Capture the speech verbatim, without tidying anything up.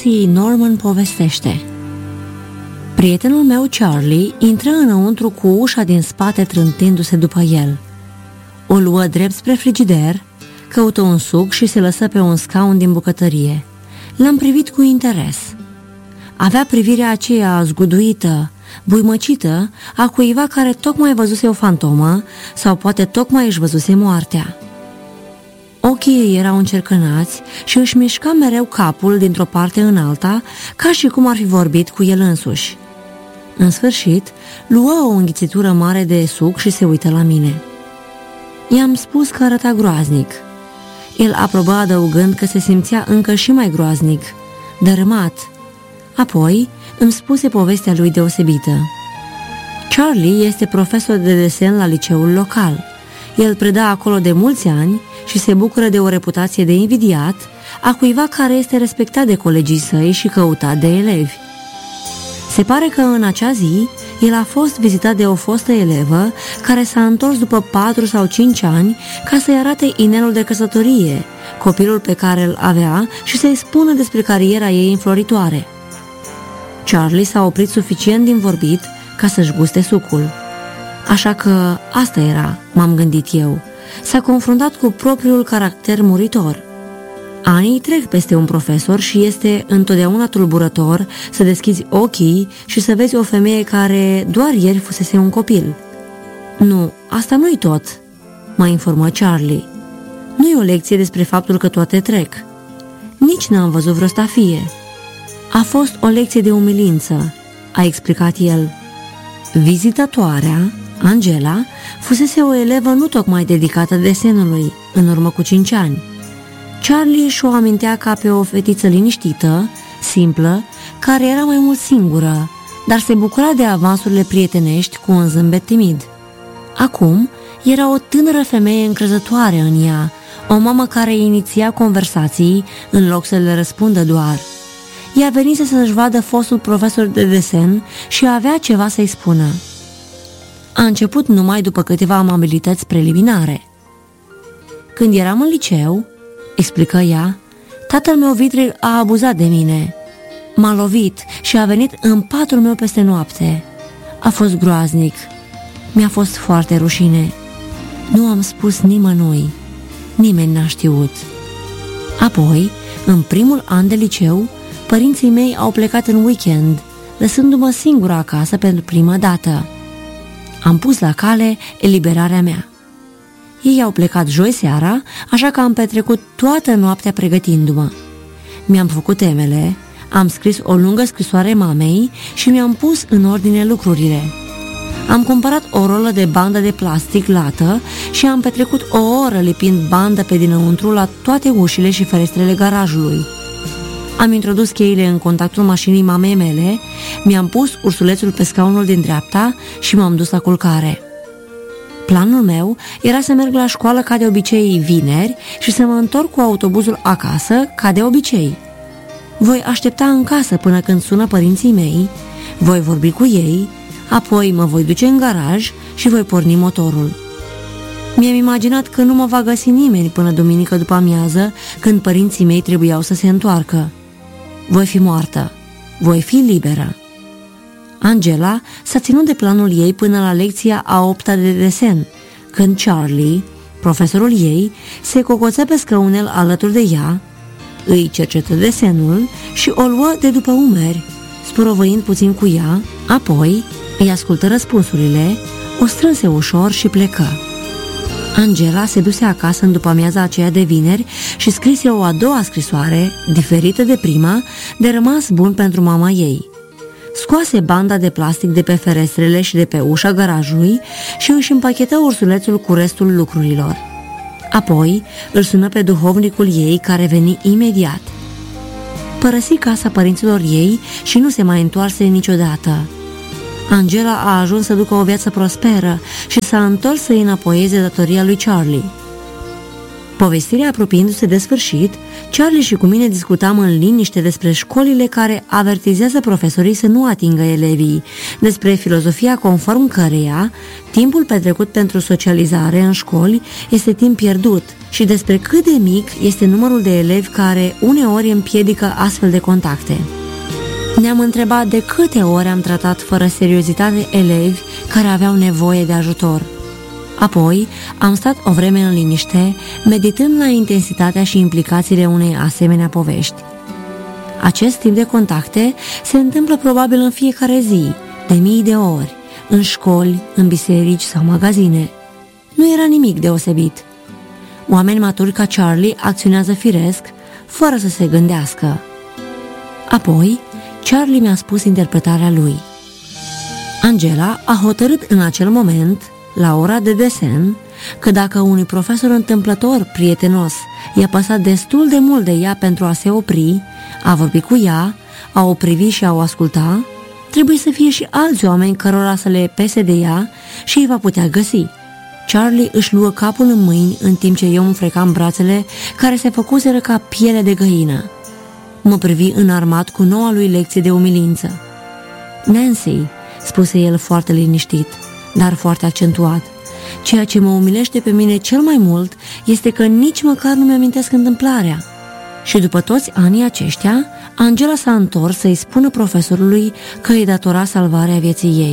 Darcy Norman povestește. Prietenul meu, Charlie, intră înăuntru cu ușa din spate trântindu-se după el. O luă drept spre frigider, căută un suc și se lăsă pe un scaun din bucătărie. L-am privit cu interes. Avea privirea aceea zguduită, buimăcită, a cuiva care tocmai văzuse o fantomă sau poate tocmai își văzuse moartea. Ochii ei erau încercănați și își mișca mereu capul dintr-o parte în alta, ca și cum ar fi vorbit cu el însuși. În sfârșit, luă o înghițitură mare de suc și se uită la mine. I-am spus că arăta groaznic. El aprobă adăugând că se simțea încă și mai groaznic, dărâmat. Apoi îmi spuse povestea lui deosebită. Charlie este profesor de desen la liceul local. El preda acolo de mulți ani și se bucură de o reputație de invidiat, a cuiva care este respectat de colegii săi și căutat de elevi. Se pare că în acea zi el a fost vizitat de o fostă elevă care s-a întors după patru sau cinci ani ca să-i arate inelul de căsătorie, copilul pe care îl avea, și să-i spună despre cariera ei înfloritoare. Charlie s-a oprit suficient din vorbit ca să-și guste sucul. Așa că asta era, m-am gândit eu. S-a confruntat cu propriul caracter muritor. Anii trec peste un profesor și este întotdeauna tulburător să deschizi ochii și să vezi o femeie care doar ieri fusese un copil. Nu, asta nu-i tot, m-a informat Charlie. Nu e o lecție despre faptul că toate trec. Nici n-am văzut vreo stafie. A fost o lecție de umilință, a explicat el. Vizitatoarea, Angela, fusese o elevă nu tocmai dedicată desenului, în urmă cu cinci ani. Charlie și-o amintea ca pe o fetiță liniștită, simplă, care era mai mult singură, dar se bucura de avansurile prietenești cu un zâmbet timid. Acum era o tânără femeie încrezătoare în ea, o mamă care iniția conversații în loc să le răspundă doar. Ea venise să-și vadă fostul profesor de desen și avea ceva să-i spună. A început numai după câteva amabilități preliminare. Când eram în liceu, explică ea, tatăl meu vitreg a abuzat de mine. M-a lovit și a venit în patul meu peste noapte. A fost groaznic. Mi-a fost foarte rușine. Nu am spus nimănui. Nimeni n-a știut. Apoi, în primul an de liceu, părinții mei au plecat în weekend, lăsându-mă singură acasă pentru prima dată. Am pus la cale eliberarea mea. Ei au plecat joi seara, așa că am petrecut toată noaptea pregătindu-mă. Mi-am făcut temele, am scris o lungă scrisoare mamei și mi-am pus în ordine lucrurile. Am cumpărat o rolă de bandă de plastic lată și am petrecut o oră lipind bandă pe dinăuntru la toate ușile și ferestrele garajului. Am introdus cheile în contactul mașinii mamei mele, mi-am pus ursulețul pe scaunul din dreapta și m-am dus la culcare. Planul meu era să merg la școală ca de obicei vineri și să mă întorc cu autobuzul acasă ca de obicei. Voi aștepta în casă până când sună părinții mei, voi vorbi cu ei, apoi mă voi duce în garaj și voi porni motorul. Mi-am imaginat că nu mă va găsi nimeni până duminică după amiază, când părinții mei trebuiau să se întoarcă. Voi fi moartă. Voi fi liberă. Angela s-a ținut de planul ei până la lecția a opta de desen, când Charlie, profesorul ei, se cocoță pe scăunel alături de ea, îi cercetă desenul și o luă de după umeri, spurovăind puțin cu ea, apoi îi ascultă răspunsurile, o strânse ușor și plecă. Angela se duse acasă în după-amiaza aceea de vineri și scrise o a doua scrisoare, diferită de prima, de rămas bun pentru mama ei. Scoase banda de plastic de pe ferestrele și de pe ușa garajului și își împachetă ursulețul cu restul lucrurilor. Apoi îl sună pe duhovnicul ei, care veni imediat. Părăsi casa părinților ei și nu se mai întoarse niciodată. Angela a ajuns să ducă o viață prosperă și s-a întors să îi înapoieze datoria lui Charlie. Povestirea apropiindu-se de sfârșit, Charlie și cu mine discutam în liniște despre școlile care avertizează profesorii să nu atingă elevii, despre filozofia conform căreia timpul petrecut pentru socializare în școli este timp pierdut și despre cât de mic este numărul de elevi care uneori împiedică astfel de contacte. Ne-am întrebat de câte ori am tratat fără seriozitate elevi care aveau nevoie de ajutor. Apoi am stat o vreme în liniște, meditând la intensitatea și implicațiile unei asemenea povești. Acest tip de contacte se întâmplă probabil în fiecare zi, de mii de ori, în școli, în biserici sau magazine. Nu era nimic deosebit. Oameni maturi ca Charlie acționează firesc, fără să se gândească. Apoi, Charlie mi-a spus interpretarea lui. Angela a hotărât în acel moment, la ora de desen, că dacă unui profesor întâmplător, prietenos, i-a păsat destul de mult de ea pentru a se opri, a vorbi cu ea, a o privi și a o asculta, trebuie să fie și alți oameni cărora să le pese de ea și îi va putea găsi. Charlie își luă capul în mâini în timp ce eu îmi frecam brațele care se făcuseră ca piele de găină. Mă privi înarmat cu noua lui lecție de umilință. Nancy, spuse el foarte liniștit, dar foarte accentuat, ceea ce mă umilește pe mine cel mai mult este că nici măcar nu mi-amintesc întâmplarea. Și după toți anii aceștia, Angela s-a întors să-i spună profesorului că îi datora salvarea vieții ei.